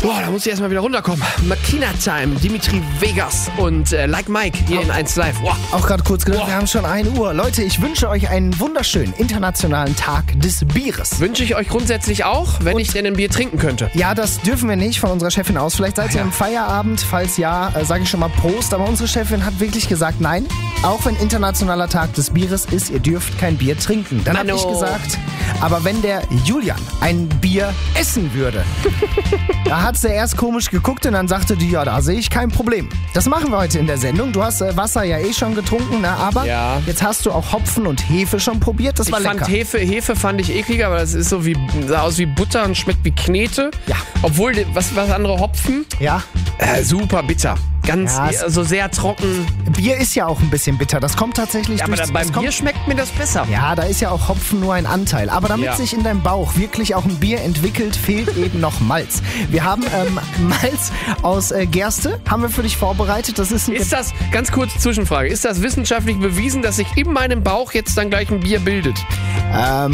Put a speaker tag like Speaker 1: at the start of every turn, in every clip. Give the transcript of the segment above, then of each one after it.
Speaker 1: Boah, da muss ich erstmal wieder runterkommen. Makina Time, Dimitri Vegas und Like Mike hier in 1 Live. Boah.
Speaker 2: Auch gerade kurz gedacht, wir haben schon 1 Uhr. Leute, ich wünsche euch einen wunderschönen internationalen Tag des Bieres.
Speaker 1: Wünsche ich euch grundsätzlich auch, wenn ich denn ein Bier trinken könnte.
Speaker 2: Ja, das dürfen wir nicht von unserer Chefin aus. Vielleicht seid ihr im Feierabend. Falls ja, sage ich schon mal Prost. Aber unsere Chefin hat wirklich gesagt, nein, auch wenn internationaler Tag des Bieres ist, ihr dürft kein Bier trinken. Dann habe ich gesagt, aber wenn der Julian ein Bier essen würde, da hat sie erst komisch geguckt und dann sagte die, ja, da sehe ich kein Problem. Das machen wir heute in der Sendung. Du hast Wasser ja eh schon getrunken, ne? Aber jetzt hast du auch Hopfen und Hefe schon probiert. Das war lecker.
Speaker 1: Hefe fand ich ekliger, aber das ist so sah aus wie Butter und schmeckt wie Knete.
Speaker 2: Ja.
Speaker 1: Obwohl, was andere Hopfen?
Speaker 2: Ja.
Speaker 1: Super bitter. So sehr trocken.
Speaker 2: Bier ist ja auch ein bisschen bitter. Das kommt tatsächlich
Speaker 1: aber beim Bier schmeckt mir das besser.
Speaker 2: Ja, da ist ja auch Hopfen nur ein Anteil. Aber damit sich in deinem Bauch wirklich auch ein Bier entwickelt, fehlt eben noch Malz. Wir haben Malz aus Gerste, haben wir für dich vorbereitet. Das ist
Speaker 1: das, ganz kurz Zwischenfrage, ist das wissenschaftlich bewiesen, dass sich in meinem Bauch jetzt dann gleich ein Bier bildet?
Speaker 2: Ja.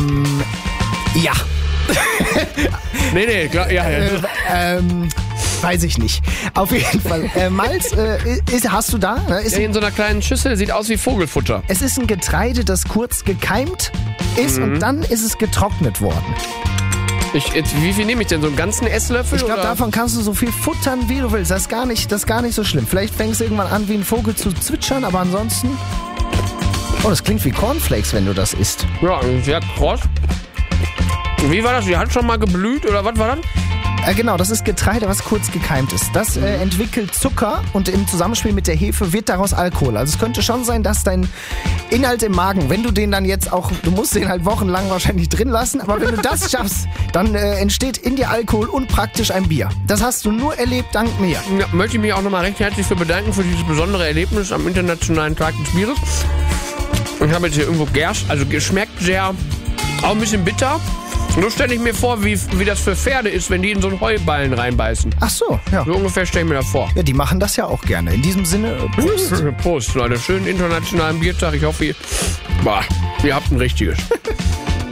Speaker 1: Nee, klar, ja.
Speaker 2: Weiß ich nicht. Auf jeden Fall. Malz hast du da?
Speaker 1: Ist in so einer kleinen Schüssel, sieht aus wie Vogelfutter.
Speaker 2: Es ist ein Getreide, das kurz gekeimt ist und dann ist es getrocknet worden.
Speaker 1: Wie viel nehme ich denn? So einen ganzen Esslöffel?
Speaker 2: Ich glaube, davon kannst du so viel futtern, wie du willst. Das ist gar nicht so schlimm. Vielleicht fängst du irgendwann an, wie ein Vogel zu zwitschern, aber ansonsten... Oh, das klingt wie Cornflakes, wenn du das isst.
Speaker 1: Ja, sehr kross. Wie war das? Die hat schon mal geblüht oder was war das?
Speaker 2: Genau, das ist Getreide, was kurz gekeimt ist. Das entwickelt Zucker und im Zusammenspiel mit der Hefe wird daraus Alkohol. Also es könnte schon sein, dass dein Inhalt im Magen, wenn du den dann jetzt auch, du musst den halt wochenlang wahrscheinlich drin lassen, aber wenn du das schaffst, dann entsteht in dir Alkohol und praktisch ein Bier. Das hast du nur erlebt dank mir.
Speaker 1: Ja, möchte ich mich auch nochmal recht herzlich für bedanken für dieses besondere Erlebnis am Internationalen Tag des Bieres. Ich habe jetzt hier irgendwo Gerst, also geschmeckt sehr, auch ein bisschen bitter. Nur stelle ich mir vor, wie das für Pferde ist, wenn die in so einen Heuballen reinbeißen.
Speaker 2: Ach so, ja.
Speaker 1: So ungefähr stelle ich mir das vor.
Speaker 2: Ja, die machen das ja auch gerne. In diesem Sinne, Prost.
Speaker 1: Prost, Leute. Schönen internationalen Biertag. Ich hoffe, ihr habt ein richtiges.